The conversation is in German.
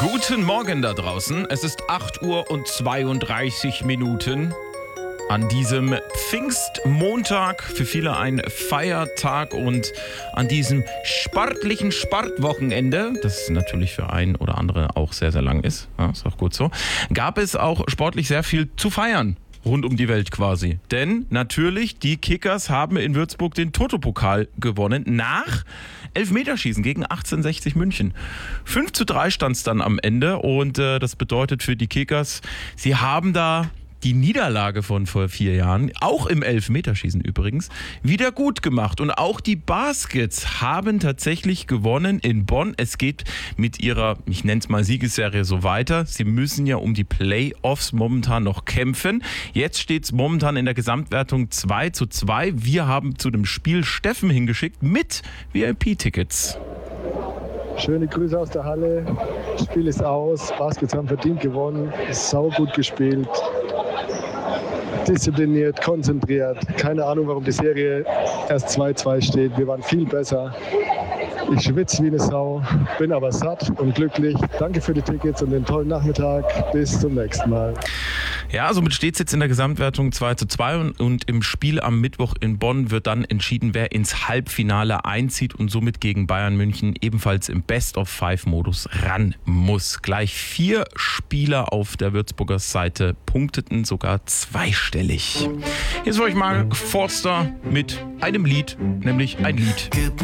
Guten Morgen da draußen. Es ist 8:32 Uhr an diesem Pfingstmontag, für viele ein Feiertag, und an diesem sportlichen Sportwochenende, das natürlich für einen oder andere auch sehr, sehr lang ist, ja, ist auch gut so, gab es auch sportlich sehr viel zu feiern. Rund um die Welt quasi. Denn natürlich, die Kickers haben in Würzburg den Toto-Pokal gewonnen nach Elfmeterschießen gegen 1860 München. 5:3 stand es dann am Ende, und das bedeutet für die Kickers, sie haben da die Niederlage von vor 4 Jahren, auch im Elfmeterschießen übrigens, wieder gut gemacht. Und auch die Baskets haben tatsächlich gewonnen in Bonn. Es geht mit ihrer, ich nenne es mal, Siegesserie so weiter. Sie müssen ja um die Playoffs momentan noch kämpfen. Jetzt steht es momentan in der Gesamtwertung 2:2. Wir haben zu dem Spiel Steffen hingeschickt mit VIP-Tickets. Schöne Grüße aus der Halle. Das Spiel ist aus. Baskets haben verdient gewonnen. Ist saugut gespielt. Diszipliniert, konzentriert. Keine Ahnung, warum die Serie erst 2:2 steht. Wir waren viel besser. Ich schwitze wie eine Sau, bin aber satt und glücklich. Danke für die Tickets und den tollen Nachmittag. Bis zum nächsten Mal. Ja, somit steht es jetzt in der Gesamtwertung 2:2 und im Spiel am Mittwoch in Bonn wird dann entschieden, wer ins Halbfinale einzieht und somit gegen Bayern München ebenfalls im Best-of-5-Modus ran muss. Gleich 4 Spieler auf der Würzburger Seite punkteten sogar zweistellig. Hier ist für euch Mark Forster mit einem Lied, nämlich ein Lied